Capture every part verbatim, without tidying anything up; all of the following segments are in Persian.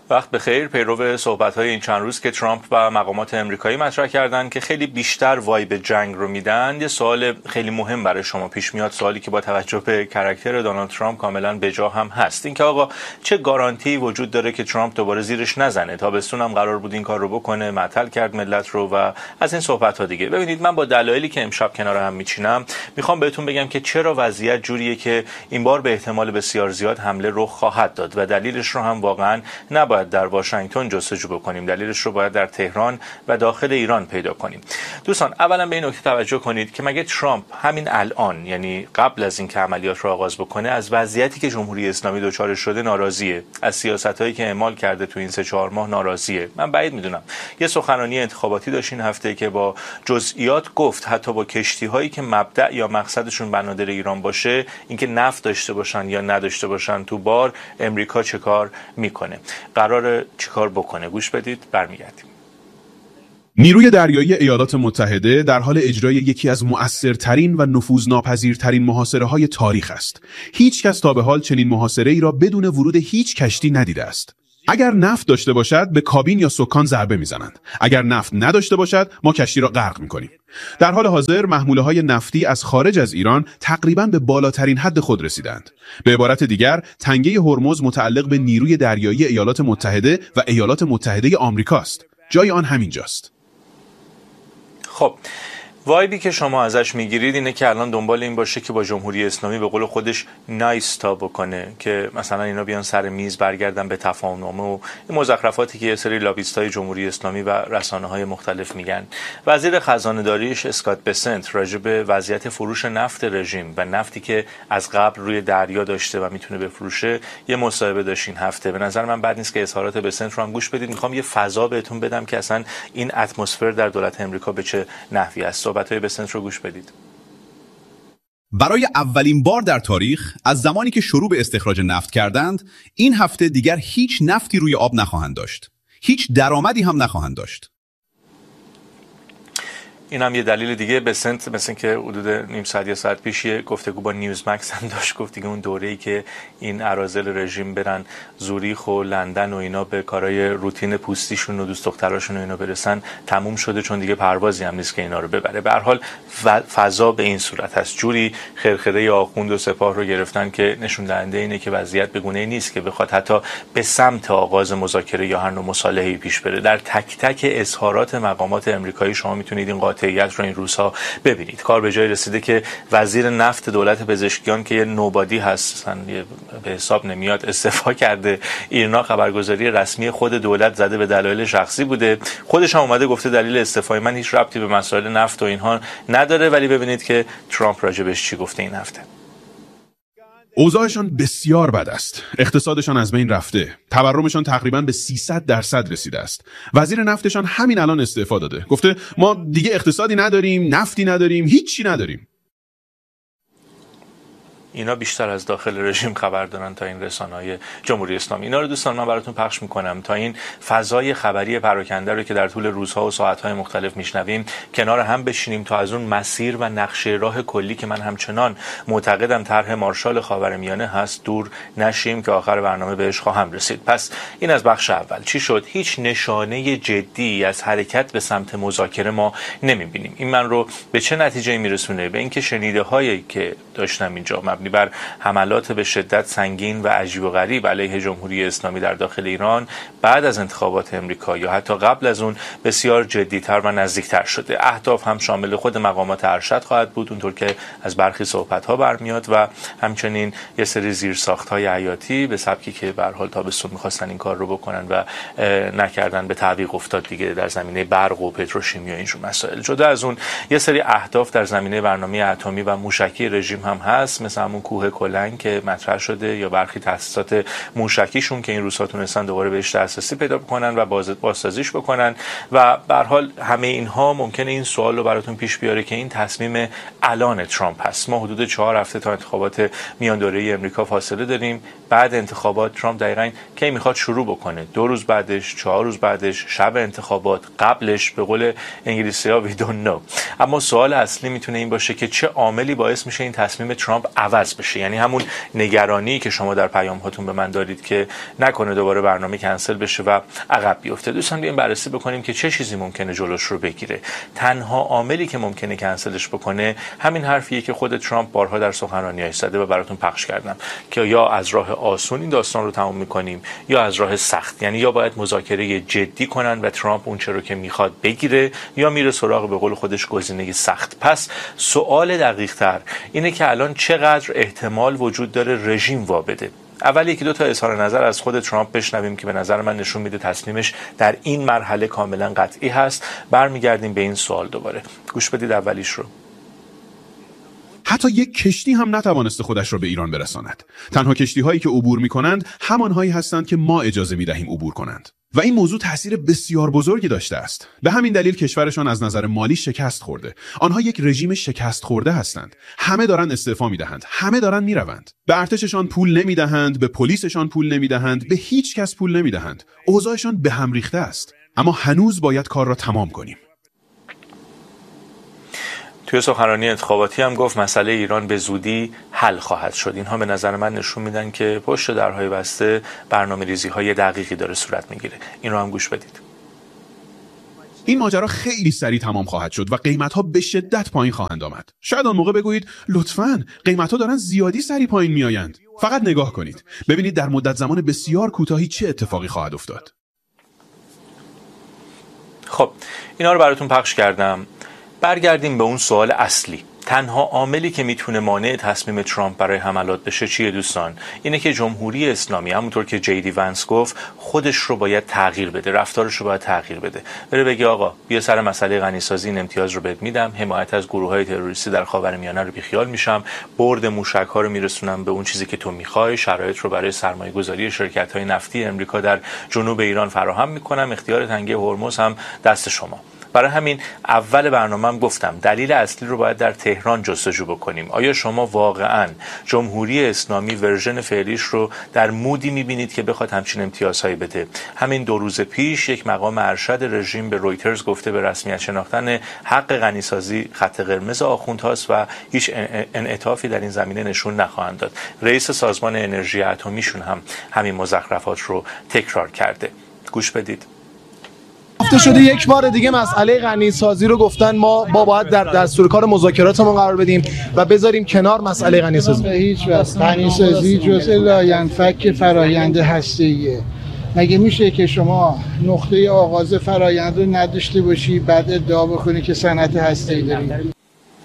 وقت بخیر. پیرو صحبت‌های این چند روز که ترامپ و مقامات امریکایی مطرح کردن که خیلی بیشتر وایب جنگ رو میدن، یه سوال خیلی مهم برای شما پیش میاد، سوالی که با توجه به کاراکتر دونالد ترامپ کاملا بجا هم هست. اینکه آقا چه گارانتی وجود داره که ترامپ دوباره زیرش نزنه؟ تابستون هم قرار بود این کار رو بکنه، معطل کرد ملت رو و از این صحبت‌ها دیگه. ببینید، من با دلایلی که امشب کنار هم میچینم میخوام بهتون بگم که چرا وضعیت جوریه که این بار به احتمال بسیار زیاد حمله رخ خواهد داد و دلیلش رو هم واقعا نباید در واشنگتن جستجو بکنیم، دلیلش رو باید در تهران و داخل ایران پیدا کنیم. دوستان، اولا به این نکته توجه کنید که مگه ترامپ همین الان، یعنی قبل از اینکه عملیات رو آغاز بکنه، از وضعیتی که جمهوری اسلامی دچار شده ناراضیه؟ از سیاستایی که اعمال کرده تو این سه چهار ماه ناراضیه؟ من بعید میدونم. یه سخنرانی انتخاباتی داشت این هفته که با جزئیات گفت حتی با کشتی‌هایی که مبدأ یا مقصدشون بنادر ایران باشه، اینکه نفت داشته باشن یا نداشته باشن تو بار، امریکا چه کار میکنه، قراره چیکار بکنه. گوش بدید، برمیگردیم. نیروی دریایی ایالات متحده در حال اجرای یکی از مؤثرترین و نفوذناپذیرترین محاصره‌های تاریخ است. هیچ کس تا به حال چنین محاصره‌ای را بدون ورود هیچ کشتی ندیده است. اگر نفت داشته باشد به کابین یا سکان ضربه میزنند. اگر نفت نداشته باشد ما کشتی را غرق میکنیم. در حال حاضر محموله‌های نفتی از خارج از ایران تقریباً به بالاترین حد خود رسیدند. به عبارت دیگر، تنگه هرمز متعلق به نیروی دریایی ایالات متحده و ایالات متحده آمریکا است. جای آن همینجاست. خب، وایبی که شما ازش میگیرید اینه که الان دنبال این باشه که با جمهوری اسلامی به قول خودش نایستا بکنه، که مثلا اینا بیان سر میز، برگردن به تفاهم‌نامه و این مزخرفاتی که یه سری لابیستای جمهوری اسلامی و رسانه‌های مختلف میگن. وزیر خزانه‌داریش اسکات بسنت راجع به وضعیت فروش نفت رژیم و نفتی که از قبل روی دریا داشته و میتونه بفروشه یه مصاحبه داشت این هفته. به نظر من بد نیست که اظهارات بسنت رو هم گوش بدید. میخوام یه فضا بهتون بدم که اصلا این اتمسفر در دولت امریکا به چه نحوی است. صحبت‌های بسنت رو گوش بدید. برای اولین بار در تاریخ از زمانی که شروع به استخراج نفت کردند، این هفته دیگر هیچ نفتی روی آب نخواهند داشت. هیچ درآمدی هم نخواهند داشت. این هم یه دلیل دیگه. بسنت مثل که حدود نیم ساعت یا ساعت پیش یه گفتگو با نیوز مکس هم داشت، گفت دیگه اون دوره‌ای که این اراذل رژیم برن زوریخ و لندن و اینا به کارهای روتین پوستیشون و دوست دختراشون و اینا برسن تموم شده، چون دیگه پروازی هم نیست که اینا رو ببره. به هر حال فضا به این صورت هست. جوری خرخره آخوند و سپاه رو گرفتن که نشون دهنده اینه که وضعیت به گونه‌ای نیست که بخواد حتی به سمت آغاز مذاکره یا هر نوع مصالحه‌ای پیش بره. در تک تک اظهارات مقامات آمریکایی شما میتونید این قاطعیت رو این روزها ببینید. کار به جای رسیده که وزیر نفت دولت پزشکیان که یه نوبادی هست، اصلا به حساب نمیاد، استعفا کرده. ایرنا خبرگزاری رسمی خود دولت زده به دلایل شخصی بوده. خودش هم اومده گفته دلیل استعفای من هیچ ربطی به مسائل نفت و اینها نداره. ولی ببینید که ترامپ راجبش چی گفته این هفته. اوضاعشان بسیار بد است. اقتصادشان از بین رفته. تورمشان تقریباً به سیصد درصد رسیده است. وزیر نفتشان همین الان استعفا داده. گفته ما دیگه اقتصادی نداریم، نفتی نداریم، هیچی نداریم. اینا بیشتر از داخل رژیم خبر دارن تا این رسانه‌های جمهوری اسلامی. اینا رو دوستان من براتون پخش میکنم تا این فضای خبری پراکنده رو که در طول روزها و ساعت‌های مختلف میشنویم کنار هم بشینیم تا از اون مسیر و نقشه راه کلی که من همچنان معتقدم طرح مارشال خاورمیانه هست دور نشیم که آخر برنامه بهش خواهم رسید. پس این از بخش اول. چی شد؟ هیچ نشانه جدی از حرکت به سمت مذاکره ما نمیبینیم. این من رو به چه نتیجه‌ای میرسونه؟ به اینکه شنیده‌هایی که داشتم اینجا بر حملات به شدت سنگین و عجیب و غریب علیه جمهوری اسلامی در داخل ایران بعد از انتخابات امریکا یا حتی قبل از اون بسیار جدی‌تر و نزدیکتر شده. اهداف هم شامل خود مقامات ارشد خواهد بود، اونطور که از برخی صحبت‌ها برمیاد، و همچنین یه سری زیرساخت‌های حیاتی به سبکی که به هر حال تابستون می‌خواستن این کار رو بکنن و نکردن، به تعویق افتاد دیگه در زمینه برق و پتروشیمی و اینجور مسائل. جدا از اون یه سری اهداف در زمینه برنامه اتمی و موشکی رژیم هم هست، مثل همون کوه کلنگ که مطرح شده یا برخی تأسیسات موشکیشون که این روزها تونستن دوباره بهش دسترسی پیدا بکنن و بازسازیش بکنن. و به هر حال همه اینها ممکنه این سوال رو براتون پیش بیاره که این تصمیم الان ترامپ هست. ما حدود چهار هفته تا انتخابات میان دوره‌ای امریکا فاصله داریم. بعد انتخابات ترامپ دقیقاً کی میخواد شروع بکنه؟ دو روز بعدش، چهار روز بعدش، شب انتخابات، قبلش؟ به قول انگلیسی‌ها we don't know. اما سوال اصلی میتونه این باشه که چه عاملی باعث میشه این تصمیم ترامپ عوض حذف بشه. یعنی همون نگرانی که شما در پیام هاتون به من دارید که نکنه دوباره برنامه کنسل بشه و عقب بیفته. دوستان بیایم بررسی بکنیم که چه چیزی ممکنه جلوش رو بگیره. تنها عاملی که ممکنه کنسلش بکنه همین حرفیه که خود ترامپ بارها در سخنرانی‌هاش زده و براتون پخش کردم که یا از راه آسون این داستان رو تمام می‌کنیم یا از راه سخت. یعنی یا باید مذاکره جدی کنن و ترامپ اون چه رو که میخواد بگیره یا میره سراغ به قول خودش گزینه سخت. پس سوال دقیق‌تر اینه که الان چقدر احتمال وجود داره رژیم وابده. اول یکی دو تا اظهار نظر از خود ترامپ بشنویم که به نظر من نشون میده تصمیمش در این مرحله کاملا قطعی هست. برمیگردیم به این سوال دوباره. گوش بدید اولیش رو. حتی یک کشتی هم نتوانسته خودش را به ایران برساند. تنها کشتی هایی که عبور می کنند همانهایی هستند که ما اجازه می دهیم عبور کنند. و این موضوع تاثیر بسیار بزرگی داشته است. به همین دلیل کشورشان از نظر مالی شکست خورده. آنها یک رژیم شکست خورده هستند. همه دارن استعفا میدهند. همه دارن میروند. به ارتششان پول نمیدهند، به پلیسشان پول نمیدهند، به هیچ کس پول نمیدهند. اوضاعشان به هم ریخته است. اما هنوز باید کار را تمام کنیم. توی سخنرانی انتخاباتی هم گفت مسئله ایران به زودی حل خواهد شد. اینها به نظر من نشون میدن که پشت درهای بسته برنامه‌ریزی‌های دقیقی داره صورت میگیره. این رو هم گوش بدید. این ماجرا خیلی سریع تمام خواهد شد و قیمت‌ها به شدت پایین خواهند آمد. شاید آن موقع بگویید لطفاً قیمت‌ها دارن زیادی سریع پایین میآیند. فقط نگاه کنید. ببینید در مدت زمان بسیار کوتاهی چه اتفاقی خواهد افتاد. خب اینا رو براتون پخش کردم. برگردیم به اون سوال اصلی. تنها عاملی که میتونه مانع تصمیم ترامپ برای حملات بشه چیه دوستان؟ اینه که جمهوری اسلامی همونطور که جی دی ونس گفت خودش رو باید تغییر بده، رفتارش رو باید تغییر بده. بره بگه آقا بیا سر مسئله غنیسازی این امتیاز رو بهت میدم، حمایت از گروه‌های تروریستی در خاورمیانه رو بیخیال میشم، برد موشک‌ها رو میرسونم به اون چیزی که تو میخوای، شرایط رو برای سرمایه‌گذاری شرکت‌های نفتی امریکا در جنوب ایران فراهم میکنم، اختیار تنگه هرمز هم دست شما. برای همین اول برنامه‌ام گفتم دلیل اصلی رو باید در تهران جستجو بکنیم. آیا شما واقعاً جمهوری اسلامی ورژن فعلیش رو در مودی می‌بینید که بخواد همچین امتیازهایی بده؟ همین دو روز پیش یک مقام ارشد رژیم به رویترز گفته به رسمیت شناختن حق غنیسازی خط قرمز آخوندهاست و هیچ انعطافی در این زمینه نشون نخواهند داد. رئیس سازمان انرژی اتمیشون هم همین مزخرفات رو تکرار کرده. گوش بدید. گفته شده یک بار دیگه مسئله غنیسازی رو گفتن ما با باید در دستور کار مذاکراتمون قرار بدیم و بذاریم کنار مسئله غنیسازی. هیچ وقت غنیسازی جزء لاینفک فرآیند هسته‌ایه. مگه میشه که شما نقطه آغاز فرآیند رو نداشته باشی بعد ادعا بکنی که صنعت هسته‌ای داریم؟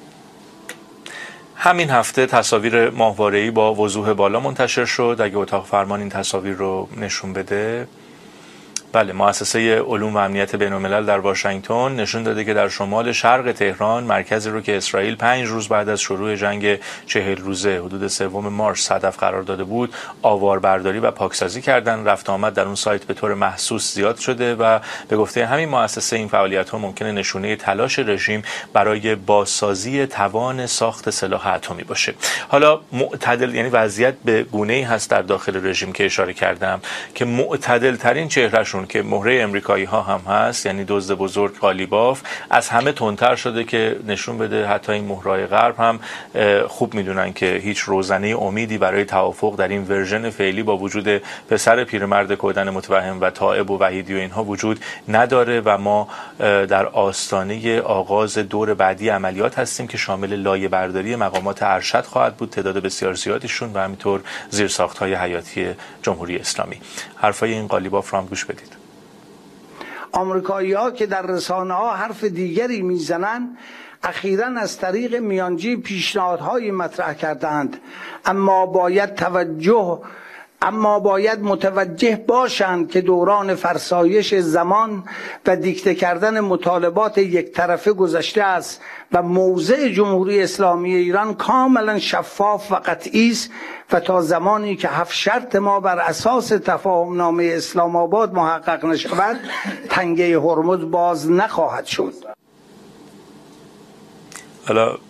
همین هفته تصاویر ماهواره‌ای با وضوح بالا منتشر شد. اگه اتاق فرمان این تصاویر رو نشون بده. بله، مؤسسه علوم و امنیت بین‌الملل در واشنگتن نشون داده که در شمال شرق تهران، مرکزی رو که اسرائیل پنج روز بعد از شروع جنگ چهل روزه حدود سوم مارس هدف قرار داده بود، آواربرداری و پاکسازی کردن. رفت آمد در اون سایت به طور محسوس زیاد شده و به گفته همین مؤسسه این فعالیت‌ها ممکنه نشونه تلاش رژیم برای بازسازی توان ساخت سلاح اتمی باشه. حالا معتدل، یعنی وضعیت به گونه‌ای هست در داخل رژیم که اشاره کردم که معتدل ترین چهرهشون که مهره امریکایی ها هم هست، یعنی دزد بزرگ قالیباف، از همه تندتر شده که نشون بده حتی این مهرهای غرب هم خوب میدونن که هیچ روزنه امیدی برای توافق در این ورژن فعلی با وجود پسر پیرمرد کودن متوهم و طائب و وحیدی و اینها وجود نداره و ما در آستانه آغاز دور بعدی عملیات هستیم که شامل لایه برداری مقامات ارشد خواهد بود، تعداد بسیار زیادیشون، و همینطور زیرساخت‌های حیاتی جمهوری اسلامی. حرفای این قالیباف رو هم گوش بدید. آمریکایی‌ها که در رسانه‌ها حرف دیگری میزنن، اخیراً از طریق میانجی پیشنهادهایی مطرح کردند، اما باید توجه اما باید متوجه باشند که دوران فرسایش زمان و دیکته کردن مطالبات یک طرفه گذشته است و موضع جمهوری اسلامی ایران کاملا شفاف و قطعی است و تا زمانی که هفت شرط ما بر اساس تفاهم نامه اسلام آباد محقق نشود، تنگه هرمز باز نخواهد شد. حالا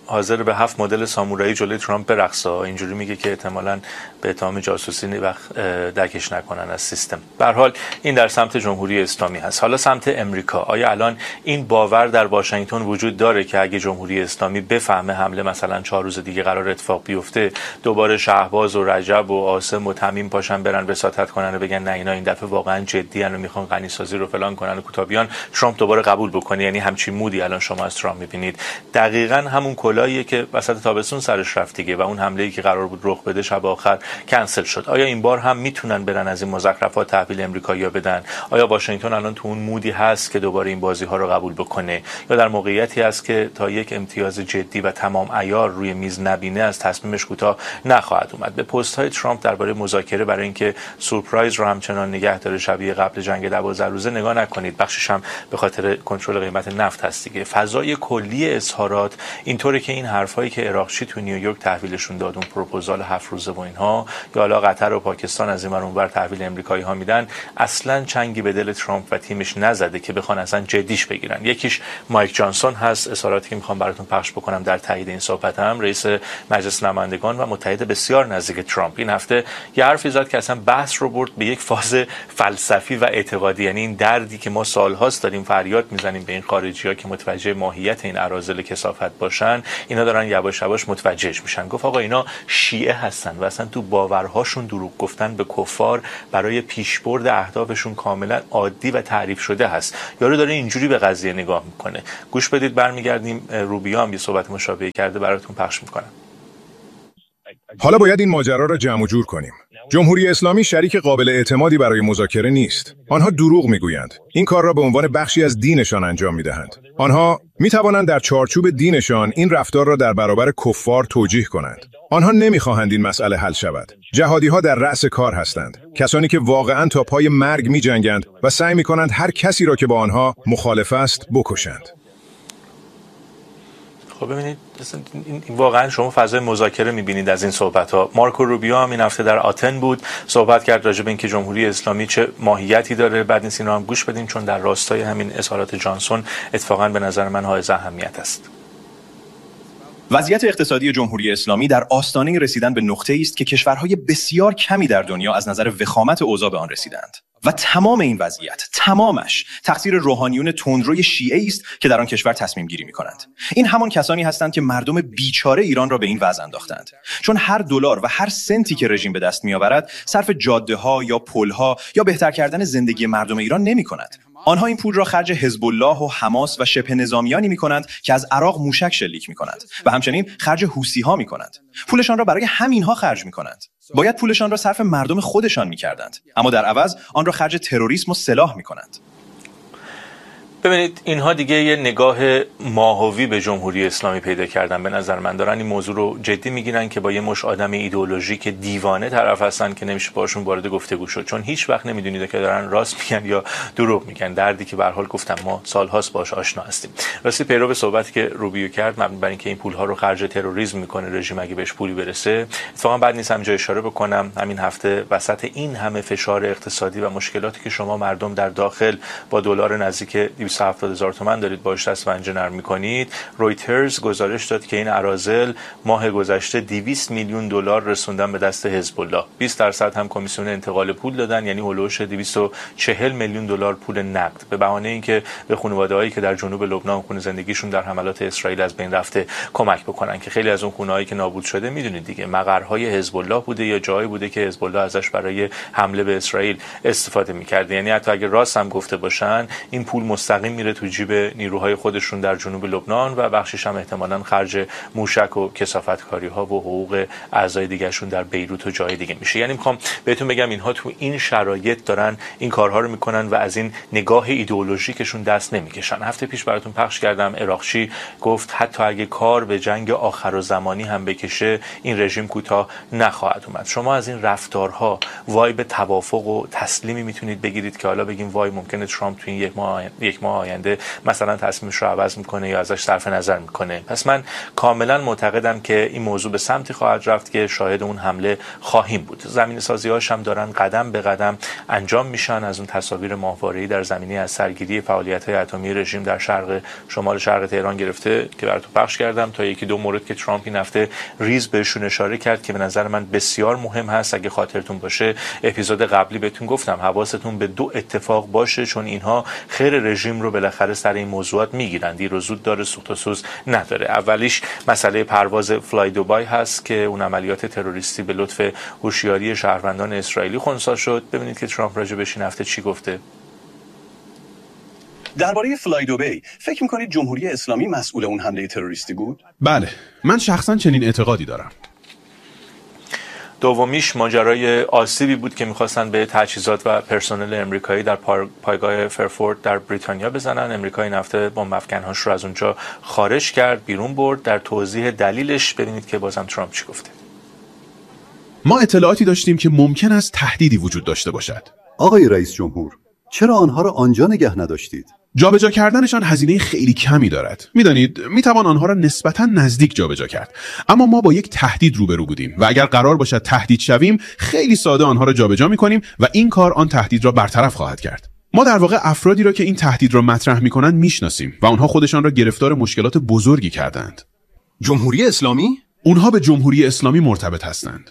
حاضر به هفت مدل سامورایی جلوی ترامپ برقصه. اینجوری میگه که احتمالاً به اتهام جاسوسی وقت دکش نکنن از سیستم. به هر حال این در سمت جمهوری اسلامی هست. حالا سمت امریکا، آیا الان این باور در واشنگتن وجود داره که اگه جمهوری اسلامی بفهمه حمله مثلا چهار روز دیگه قرار اتفاق بیفته، دوباره شهباز و رجب و عاصم و تمیم پاشن برن وساطت کنن و بگن نه اینا این دفعه واقعا جدی ان و میخوان غنیسازی رو فلان کنن و کوتابیان، ترامپ دوباره قبول بکنه؟ یعنی همچین مودی الان شما از ترامپ میبینید؟ دقیقاً همون کلاهیه که وسط تابستون سرش رفت دیگه و اون حمله‌ای که قرار بود رخ بده شب آخر کنسل شد. آیا این بار هم میتونن برن از این مزخرفات تحویل امریکایی‌ها بدن؟ آیا واشنگتن الان تو اون مودی هست که دوباره این بازی‌ها رو قبول بکنه، یا در موقعیتی است که تا یک امتیاز جدی و تمام عیار روی میز نبینه از تصمیمش کوتاه نخواهد اومد؟ به پست‌های ترامپ درباره مذاکره برای اینکه سورپرایز رو همچنان نگه داره شبیه قبل جنگ دوازده روزه نگاه نکنید. بخشش هم به خاطر کنترل قیمت نفت هست دیگه. فضای کلی اظهارات اینطوره که این حرفایی که عراقچی تو نیویورک تحویلشون داد، اون پروپوزال هفت روزه و اینها، یا حالا قطر و پاکستان از این ور اونور تحویل امریکایی‌ها میدن، اصلا چنگی به دل ترامپ و تیمش نزده که بخوان اصلا جدیش بگیرن. یکیش مایک جانسون هست، اظهاراتی که میخوام براتون پخش بکنم در تایید این صحبتم، رئیس مجلس نمایندگان و متحد بسیار نزدیک ترامپ، این هفته یه حرفی زد که اصلا بحث رو برد به یک فاز فلسفی و اعتقادی. یعنی این دردی که ما سالهاست داریم فریاد میزنیم به این خارجی‌ها که متوجه ماهیت این اراذل کثافت باشن، اینا دارن یواش یواش متوجهش میشن. گفت آقا اینا شیعه هستن و اصلا تو باورهاشون دروغ گفتن به کفار برای پیشبرد اهدافشون کاملا عادی و تعریف شده هست. یارو داره اینجوری به قضیه نگاه میکنه. گوش بدید، برمیگردیم. روبیا هم یه صحبت مشابهی کرده، براتون پخش میکنم. حالا باید این ماجرا را جمع و جور کنیم. جمهوری اسلامی شریک قابل اعتمادی برای مذاکره نیست. آنها دروغ میگویند. این کار را به عنوان بخشی از دینشان انجام میدهند. آنها میتوانند در چارچوب دینشان این رفتار را در برابر کفار توجیه کنند. آنها نمیخواهند این مسئله حل شود. جهادی‌ها در رأس کار هستند. کسانی که واقعاً تا پای مرگ میجنگند و سعی میکنند هر کسی را که با آنها مخالف است بکشند. خب ببینید واقعا شما فضای مذاکره میبینید از این صحبت ها. مارکو روبیو هم این هفته در آتن بود، صحبت کرد راجع به اینکه جمهوری اسلامی چه ماهیتی داره. بعد نیست اینا هم گوش بدیم چون در راستای همین اظهارات جانسون اتفاقا به نظر من حائز اهمیت است. وضعیت اقتصادی جمهوری اسلامی در آستانه رسیدن به نقطه‌ای است که کشورهای بسیار کمی در دنیا از نظر وخامت اوضاع به آن رسیدند. و تمام این وضعیت، تمامش تقصیر روحانیون تندروی شیعه است که در آن کشور تصمیم گیری می‌کنند. این همان کسانی هستند که مردم بیچاره ایران را به این وضع انداختند. چون هر دلار و هر سنتی که رژیم به دست می‌آورد صرف جاده‌ها یا پل‌ها یا بهتر کردن زندگی مردم ایران نمی‌کند. آنها این پول را خرج حزب الله و حماس و شبه نظامیانی می‌کنند که از عراق موشک شلیک می‌کنند و همچنین خرج حوثی‌ها می‌کنند. پولشان را برای همینها خرج می‌کنند. باید پولشان را صرف مردم خودشان می‌کردند، اما در عوض آن را خرج تروریسم و سلاح می‌کنند. ببینید اینها دیگه یه نگاه ماهوی به جمهوری اسلامی پیدا کردن. به نظر من دارن این موضوع رو جدی میگیرن که با یه مش آدم ایدئولوژیک دیوانه طرف هستن که نمیشه باشون وارد گفتگو شد، چون هیچ وقت نمیدونید که دارن راست میگن یا دروغ میگن. دردی که به هر حال گفتم ما سالهاست باهاش آشنا هستیم. راستی پیرو به صحبتی که روبیو کرد مبنی بر اینکه این پولها رو خرج تروریسم میکنه رژیم اگه بهش پولی برسه، اتفاقا بعد نیست همینجا اشاره بکنم همین هفته وسط این همه فشار اقتصادی و مشکلاتی که شما مردم در داخل با دلار نزدیک دویست و هفتاد هزار تومان دارید باش دست پنجه نرم می‌کنید، رویترز گزارش داد که این اراذل ماه گذشته دویست میلیون دلار رسوندن به دست حزب الله. بیست درصد هم کمیسیون انتقال پول دادن، یعنی هولوش دویست و چهل میلیون دلار پول نقد، به بهانه اینکه به خانواده‌هایی که در جنوب لبنان خونه زندگیشون در حملات اسرائیل از بین رفته کمک بکنن، که خیلی از اون خونه‌هایی که نابود شده میدونید دیگه مقرهای حزب الله بوده یا جایی بوده که حزب الله ازش برای حمله به اسرائیل استفاده می‌کرد. یعنی حتی اگه راست هم گفته باشن این پول مستقیم میره تو جیب نیروهای خودشون در جنوب لبنان و بخشش هم احتمالاً خرج موشک و کثافتکاری‌ها و حقوق اعضای دیگه‌شون در بیروت و جای دیگه میشه. یعنی میخوام بهتون بگم اینها تو این شرایط دارن این کارها رو میکنن و از این نگاه ایدئولوژیکشون دست نمیکشن. هفته پیش براتون پخش کردم عراقچی گفت حتی اگه کار به جنگ آخرالزمانی هم بکشه این رژیم کوتاه نخواهد اومد. شما از این رفتارها وای به توافق و تسلیمی میتونید بگیرید که حالا بگیم وای ممکنه ترامپ تو این یک ماه یک ماه ماه آینده مثلا تصمیمش رو عوض میکنه یا ازش صرف نظر میکنه. پس من کاملا معتقدم که این موضوع به سمتی خواهد رفت که شاهد اون حمله خواهیم بود. زمین سازی‌هاش هم دارن قدم به قدم انجام میشن، از اون تصاویر ماهواره‌ای در زمینه از سرگیری فعالیت‌های اتمی رژیم در شرق شمال شرق تهران گرفته که براتون پخش کردم تا یکی دو مورد که ترامپ این هفته ریز بهشون اشاره کرد که به نظر من بسیار مهم هست. اگه خاطرتون باشه اپیزود قبلی بهتون گفتم حواستون به دو اتفاق باشه، چون اینها خیر رژیم رو بالاخره سر این موضوعات میگیرن، دیر و زود داره، سوخت و سوز نداره. اولیش مسئله پرواز فلای دوبای هست که اون عملیات تروریستی به لطف هوشیاری شهروندان اسرائیلی خنثی شد. ببینید که ترامپ راجع بهش این هفته چی گفته. درباره فلای دوبی فکر می‌کنید جمهوری اسلامی مسئول اون حمله تروریستی بود؟ بله، من شخصا چنین اعتقادی دارم. دومیش ماجرای آسیبی بود که می‌خواستن به تجهیزات و پرسنل امریکایی در پایگاه فرفورد در بریتانیا بزنن. امریکا این هفته بمب افکن‌هاش رو از اونجا خارج کرد، بیرون برد. در توضیح دلیلش ببینید که بازم ترامپ چی گفته. ما اطلاعاتی داشتیم که ممکن است تهدیدی وجود داشته باشد. آقای رئیس جمهور، چرا آنها را آنجا نگه نداشتید؟ جابجا کردنشان هزینه خیلی کمی دارد. میدانید میتوان آنها را نسبتاً نزدیک جابجا کرد، اما ما با یک تهدید روبرو بودیم و اگر قرار باشد تهدید شویم خیلی ساده آنها را جابجا میکنیم و این کار آن تهدید را برطرف خواهد کرد. ما در واقع افرادی را که این تهدید را مطرح میکنند میشناسیم و آنها خودشان را گرفتار مشکلات بزرگی کردند. جمهوری اسلامی؟ اونها به جمهوری اسلامی مرتبط هستند.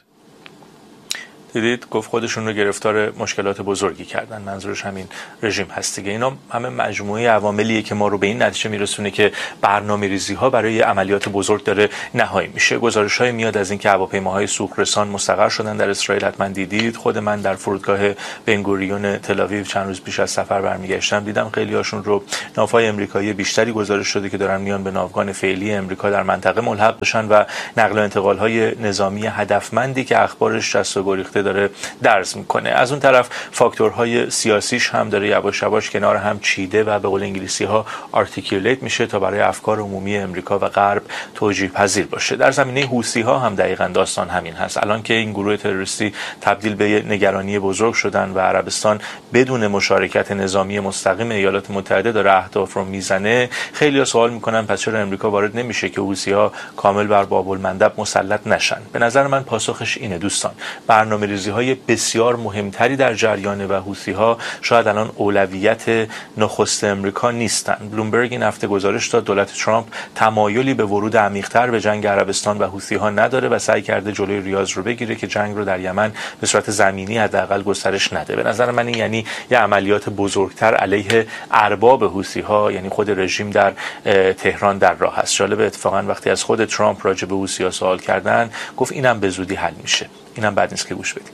دیدید گفت خودشون رو گرفتار مشکلات بزرگی کردن، منظورش همین رژیم هست دیگه. اینا همه مجموعه عواملیه که ما رو به این نتیجه میرسونه که برنامه‌ریزی‌ها برای عملیات بزرگ داره نهایی میشه. گزارش‌های میاد از اینکه هواپیماهای سوخت‌رسان مستقر شدن در اسرائیل، حتما دیدید. خود من در فرودگاه بنگوریون تل آویو چند روز پیش از سفر برمیگشتم، دیدم خیلی‌هاشون رو ناوهای آمریکایی بیشتری گزارش شده که دارن میان به ناوگان فعلی آمریکا در منطقه ملحق بشن و نقل و انتقال‌های نظامی هدفمندی که اخبارش جست و گریخته داره درز میکنه. از اون طرف فاکتورهای سیاسیش هم داره یواش یواش کنار هم چیده و به قول انگلیسی ها آرتیکولیت میشه تا برای افکار عمومی امریکا و غرب توجیه پذیر باشه. در زمینه حوثی ها هم دقیقاً داستان همین هست. الان که این گروه تروریستی تبدیل به نگرانی بزرگ شدن و عربستان بدون مشارکت نظامی مستقیم ایالات متحده داره اهداف رو میزنه، خیلی‌ها سوال میکنن پس چرا امریکا وارد نمیشه که حوثی ها کامل بر باب المندب مسلط نشن. به نظر من پاسخش اینه دوستان، برنامه‌ریزی های بسیار مهمتری در جریان و حوثی‌ها شاید الان اولویت نخست امریکا نیستن. بلومبرگ این هفته گزارش داد دولت ترامپ تمایلی به ورود عمیق‌تر به جنگ عربستان و حوثی‌ها نداره و سعی کرده جلوی ریاض رو بگیره که جنگ رو در یمن به صورت زمینی حداقل گسترش نده. به نظر من این یعنی یه عملیات بزرگتر علیه ارباب حوثی‌ها، یعنی خود رژیم در تهران در راه است. جالب اتفاقا وقتی از خود ترامپ راجع به حوثی‌ها سوال کردن گفت اینم به زودی حل میشه. اینم بد نیست که گوش بدیم.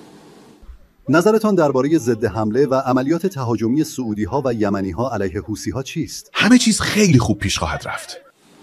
نظرتان درباره ضد حمله و عملیات تهاجمی سعودی‌ها و یمنی‌ها علیه حوثی‌ها چیست؟ همه چیز خیلی خوب پیش خواهد رفت.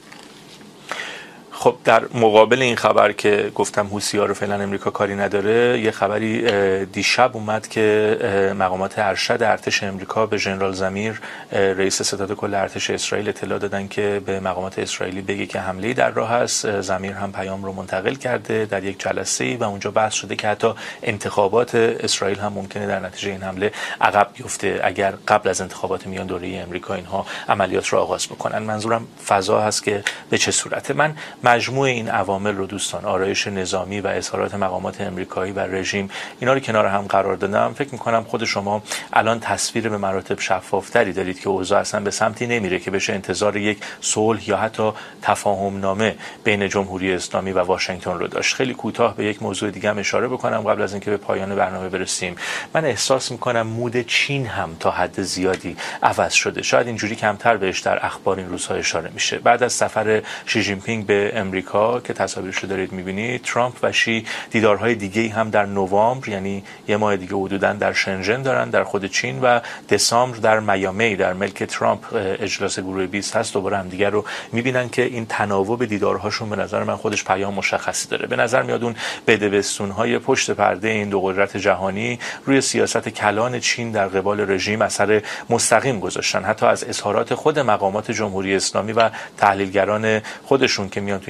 خب در مقابل این خبر که گفتم حوثی‌ها رو فعلا امریکا کاری نداره، یه خبری دیشب اومد که مقامات ارشد ارتش امریکا به ژنرال زمیر رئیس ستاد کل ارتش اسرائیل اطلاع دادن که به مقامات اسرائیلی بگه که حمله در راه است. زمیر هم پیام رو منتقل کرده در یک جلسه‌ای و اونجا بحث شده که حتی انتخابات اسرائیل هم ممکنه در نتیجه این حمله عقب بیفته اگر قبل از انتخابات میان دوره امریکا اینها عملیات رو آغاز بکنن. منظورم فضا هست که به چه صورته. من مجموع این عوامل رو دوستان، آرایش نظامی و اظهارات مقامات امریکایی و رژیم، اینا رو کنار هم قرار دادم. فکر می‌کنم خود شما الان تصویر به مراتب شفافتری دارید که اوضاع اصلا به سمتی نمیره که بشه انتظار یک صلح یا حتی تفاهم نامه بین جمهوری اسلامی و واشنگتن رو داشت. خیلی کوتاه به یک موضوع دیگه هم اشاره بکنم قبل از اینکه به پایان برنامه برسیم. من احساس می‌کنم مود چین هم تا حد زیادی عوض شده. شاید اینجوری کمتر بهش در اخبار این روزها اشاره میشه. بعد از سفر شی جین پینگ به امریکا که تصاویرش رو دارید می‌بینید، ترامپ و شی دیدارهای دیگه‌ای هم در نوامبر، یعنی یه ماه دیگه حدوداً در شنژن دارن در خود چین و دسامبر در میامی در ملک ترامپ اجلاس گروه بیست هست، دوباره هم دیگه رو می‌بینن که این تناوب دیدارهاشون به نظر من خودش پیام مشخصی داره. به نظر میاد اون بدبستون‌های پشت پرده این دو قدرت جهانی روی سیاست کلان چین در قبال رژیم اثر مستقیم گذاشتن. حتی از اظهارات خود مقامات جمهوری اسلامی و تحلیلگران خودشون که میان تو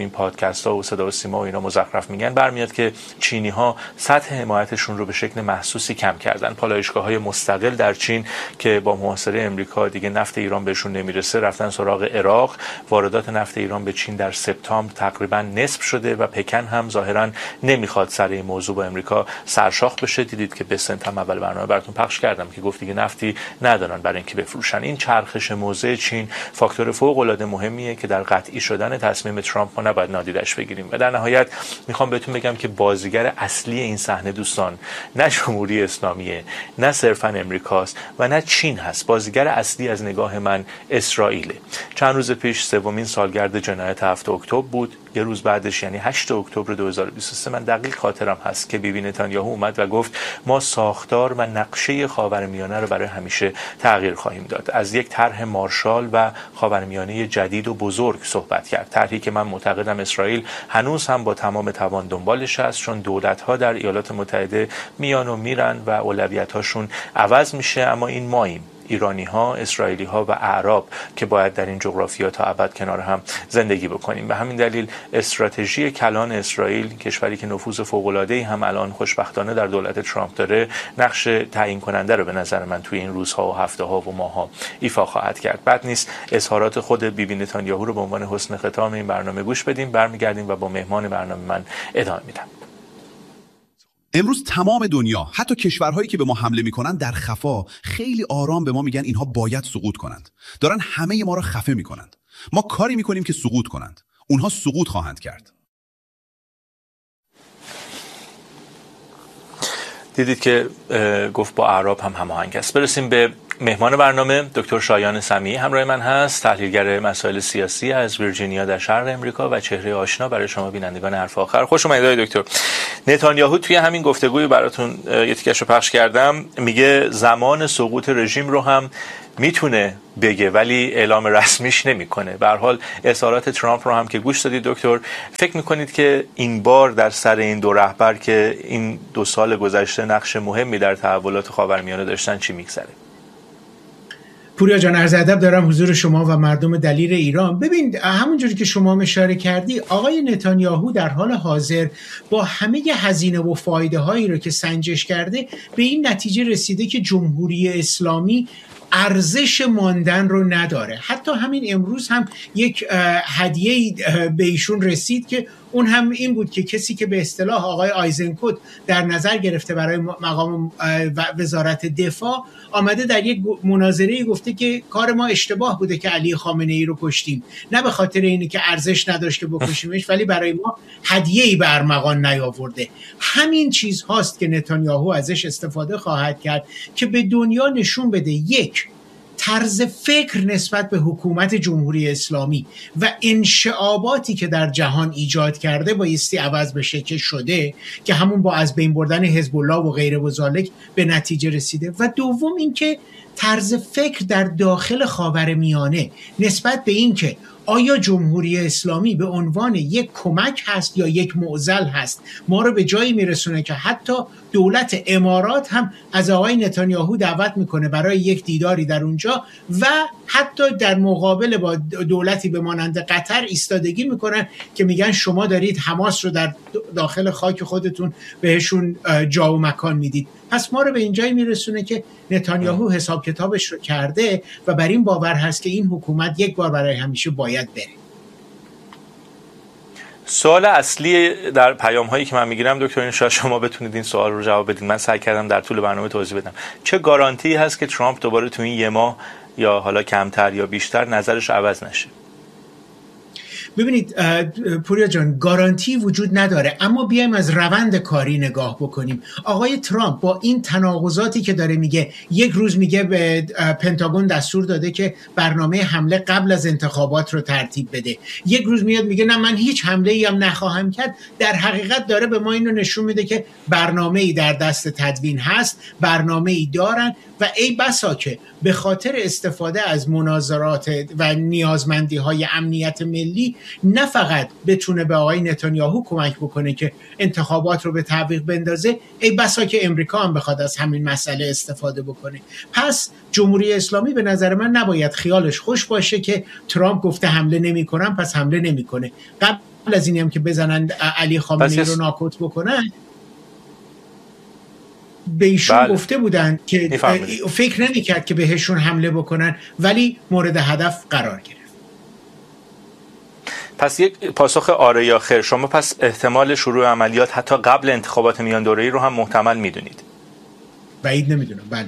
تو این پادکست ها و صدا و سیما و اینا مزخرف میگن برمیاد که چینی ها سطح حمایتشون رو به شکل محسوسی کم کردن. پالایشگاه‌های مستقل در چین که با محاصره امریکا دیگه نفت ایران بهشون نمیرسه رفتن سراغ عراق. واردات نفت ایران به چین در سپتامبر تقریبا نصف شده و پکن هم ظاهرا نمیخواد سر این موضوع با امریکا سرشاخ بشه. دیدید که بسنت هم اول برنامه براتون پخش کردم که گفت دیگه نفتی ندارن برای اینکه بفروشن. این چرخش موضع چین فاکتور فوق العاده مهمیه که در قطعی شدن تصمیم ترامپ ما نباید نادیدش بگیریم. و در نهایت میخوام بهتون بگم که بازیگر اصلی این صحنه دوستان نه جمهوری اسلامیه، نه صرفا امریکاست و نه چین هست. بازیگر اصلی از نگاه من اسرائیله. چند روز پیش سومین سالگرد جنایت هفت اکتبر بود. یه روز بعدش یعنی هشت اکتبر دو هزار و بیست و سه من دقیق خاطرم هست که بیبی نتانیاهو اومد و گفت ما ساختار و نقشه خاورمیانه رو برای همیشه تغییر خواهیم داد. از یک طرح مارشال و خاورمیانه جدید و بزرگ صحبت کرد. طرحی که من معتقدم اسرائیل هنوز هم با تمام توان دنبالش است، چون دولت‌ها در ایالات متحده میان و میرن و اولویت‌هاشون عوض میشه، اما این ماییم، ایرانی ها، اسرائیلی ها و اعراب که باید در این جغرافیا تا ابد کنار هم زندگی بکنیم. به همین دلیل استراتژی کلان اسرائیل، کشوری که نفوذ فوق العاده ای هم الان خوشبختانه در دولت ترامپ داره، نقش تعیین کننده رو به نظر من توی این روزها و هفته ها و ماه ها ایفا خواهد کرد. بد نیست اظهارات خود بیبی نتانیاهو رو به عنوان حسن ختام این برنامه گوش بدیم. برمیگردیم و با مهمان برنامه من ادامه میدم. امروز تمام دنیا، حتی کشورهایی که به ما حمله میکنن، در خفا خیلی آرام به ما میگن اینها باید سقوط کنند. دارن همه ما را خفه میکنند. ما کاری میکنیم که سقوط کنند. اونها سقوط خواهند کرد. دیدید که گفت با اعراب هم هماهنگ است. برسیم به مهمان برنامه. دکتر شایان سمیعی همراه من هست، تحلیلگر مسائل سیاسی از ویرجینیا در شرق امریکا و چهره آشنا برای شما بینندگان حرف آخر. خوش اومدید دکتر. نتانیاهو توی همین گفتگوی براتون یه تیکش رو پخش کردم، میگه زمان سقوط رژیم رو هم میتونه بگه ولی اعلام رسمیش نمیکنه. به هر حال اظهارات ترامپ رو هم که گوش دادید دکتر، فکر میکنید که این بار در سر این دو رهبر که این دو سال گذشته نقش مهمی در تحولات خاورمیانه داشتن چی میگذره؟ پوریا جان، عرض ادب دارم حضور شما و مردم دلیر ایران. ببین، همونجوری که شما اشاره کردی، آقای نتانیاهو در حال حاضر با همه هزینه و فایده هایی رو که سنجش کرده به این نتیجه رسیده که جمهوری اسلامی ارزش ماندن رو نداره. حتی همین امروز هم یک هدیه به ایشون رسید که اون هم این بود که کسی که به اصطلاح آقای آیزنکوت در نظر گرفته برای مقام وزارت دفاع آمده در یک مناظره گفته که کار ما اشتباه بوده که علی خامنه ای رو کشتیم، نه به خاطر اینه که ارزش نداشت که بکشیمش، ولی برای ما هدیه‌ای به ارمغان نیاورده. همین چیز هاست که نتانیاهو ازش استفاده خواهد کرد که به دنیا نشون بده یک، طرز فکر نسبت به حکومت جمهوری اسلامی و انشعاباتی که در جهان ایجاد کرده بایستی عوض بشه که شده، که همون با از بین بردن حزب الله و غیره و ذالک به نتیجه رسیده. و دوم اینکه طرز فکر در داخل خاورمیانه نسبت به این که آیا جمهوری اسلامی به عنوان یک کمک هست یا یک معضل هست، ما رو به جایی میرسونه که حتی دولت امارات هم از آقای نتانیاهو دعوت میکنه برای یک دیداری در اونجا و حتی در مقابل با دولتی به مانند قطر ایستادگی میکنن که میگن شما دارید حماس رو در داخل خاک خودتون بهشون جا و مکان میدید. پس ما رو به اینجایی میرسونه که نتانیاهو حساب کتابش رو کرده و بر این باور هست که این حکومت یک بار برای همیشه باید بره. سوال اصلی در پیام هایی که من میگیرم دکتر، این شاید شما بتونید این سوال رو جواب بدید. من سعی کردم در طول برنامه توضیح بدم. چه گارانتی هست که ترامپ دوباره تو این یه ماه یا حالا کمتر یا بیشتر نظرش عوض نشه؟ ببینید پوریا جان، گارانتی وجود نداره، اما بیایم از روند کاری نگاه بکنیم. آقای ترامپ با این تناقضاتی که داره میگه، یک روز میگه به پنتاگون دستور داده که برنامه حمله قبل از انتخابات رو ترتیب بده، یک روز میاد میگه نه من هیچ حمله ای هم نخواهم کرد. در حقیقت داره به ما اینو نشون میده که برنامه ای در دست تدوین هست، برنامه ای دارن و ای بسا که به خاطر استفاده از مناظرات و نیازمندی های امنیت ملی نه فقط بتونه به آقای نتانیاهو کمک بکنه که انتخابات رو به تعویق بندازه، ای بسا که امریکا هم بخواد از همین مسئله استفاده بکنه. پس جمهوری اسلامی به نظر من نباید خیالش خوش باشه که ترامپ گفته حمله نمی کنم پس حمله نمی کنه. قبل از اینی هم که بزنن علی خامنه‌ای رو ناکوت بکنن به ایشون بله. گفته بودن که فکر نمی‌کرد که بهشون حمله بکنن ولی مورد هدف قرار گرفت. پس یک پاسخ آره یا خیر. شما پس احتمال شروع عملیات حتی قبل انتخابات میان دوره‌ای رو هم محتمل میدونید؟ بعید نمیدونم. بله.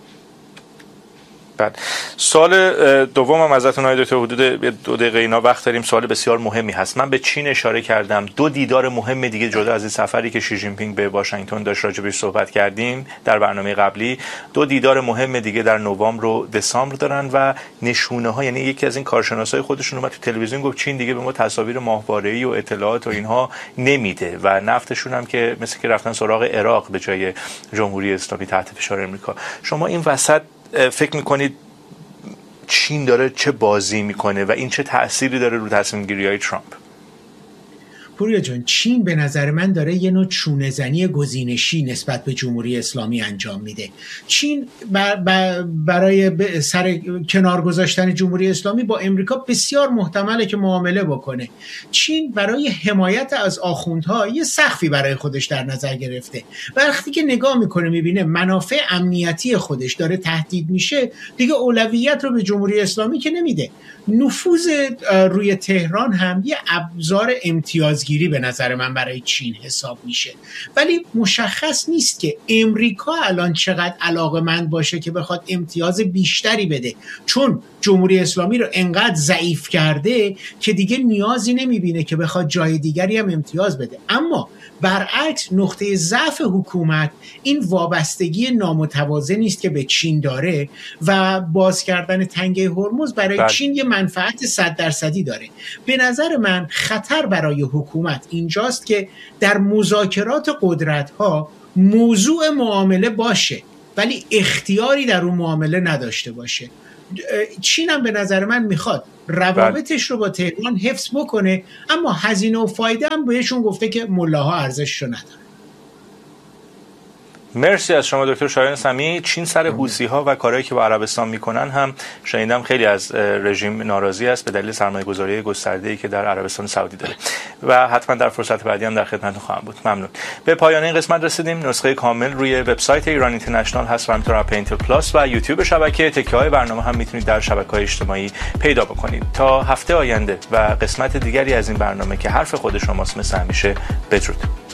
بعد سوال دومم ازتون آقای دکتر، حدود دو دقیقه اینا وقت داریم. سوال بسیار مهمی هست. من به چین اشاره کردم. دو دیدار مهم دیگه جدا از این سفری که شی جین پینگ به واشنگتن داشت راجبش صحبت کردیم در برنامه قبلی، دو دیدار مهم دیگه در نوامبر و دسامبر دارن و نشونه ها، یعنی یکی از این کارشناسای خودشون اومد تو تلویزیون گفت چین دیگه به ما تصاویر ماهواره‌ای و اطلاعات و اینها نمیده و نفتشون هم که مثل که رفتن سراغ عراق به جای جمهوری اسلامی تحت فشار آمریکا. شما این وسط فکر میکنید چین داره چه بازی میکنه و این چه تأثیری داره رو تصمیم گیری های ترامپ؟ پوریا جان، چین به نظر من داره یه نوع چونه زنی گزینشی نسبت به جمهوری اسلامی انجام میده. چین برای سر کنار گذاشتن جمهوری اسلامی با امریکا بسیار محتمله که معامله بکنه. چین برای حمایت از آخوندها یه سقفی برای خودش در نظر گرفته. وقتی که نگاه میکنه میبینه منافع امنیتی خودش داره تهدید میشه، دیگه اولویت رو به جمهوری اسلامی که نمیده. نفوذ روی تهران هم یه ابزار امتیازگیری به نظر من برای چین حساب میشه، ولی مشخص نیست که امریکا الان چقدر علاقه‌مند باشه که بخواد امتیاز بیشتری بده، چون جمهوری اسلامی رو انقدر ضعیف کرده که دیگه نیازی نمیبینه که بخواد جای دیگری هم امتیاز بده. اما برعکس نقطه ضعف حکومت این وابستگی نامتوازنی است که به چین داره و باز کردن تنگه هرمز برای بله. چین یه منفعت صد درصدی داره. به نظر من خطر برای حکومت اینجاست که در مذاکرات قدرت‌ها موضوع معامله باشه ولی اختیاری در اون معامله نداشته باشه. چین هم به نظر من میخواد روابطش رو با تهران حفظ بکنه، اما هزینه و فایده هم بهشون گفته که ملاها ارزشش رو نداره. مرسی از شما دکتر شایان سمی. چین سر حوثی ها و کارهایی که با عربستان میکنن هم شنیدم خیلی از رژیم ناراضی است به دلیل سرمایه گذاری گسترده‌ای که در عربستان سعودی داره و حتما در فرصت بعدی هم در خدمتتون خواهم بود. ممنون. به پایان این قسمت رسیدیم. نسخه کامل روی وبسایت ایران اینترنشنال هست و همینطور اپ اینتل پلاس و یوتیوب شبکه. تکه‌های برنامه هم میتونید در شبکه‌های اجتماعی پیدا بکنید. تا هفته آینده و قسمت دیگری از این برنامه که حرف خود شماست، مثل همیشه بدرود.